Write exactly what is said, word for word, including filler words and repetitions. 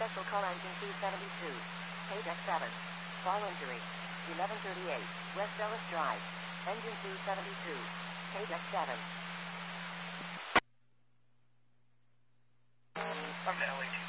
Special call engine two seventy-two. Page X seven. Fall injury. eleven thirty-eight. West Ellis Drive. Engine two seventy-two. Page X seven. From the L A T